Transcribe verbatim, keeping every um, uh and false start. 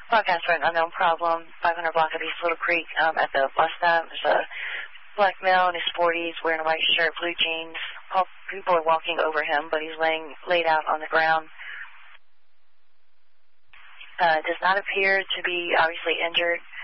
Broadcast for an unknown problem, five hundred block of East Little Creek, um, at the bus stop. There's a black male in his forties wearing a white shirt, blue jeans. All people are walking over him, but he's laying laid out on the ground. Uh, does not appear to be obviously injured.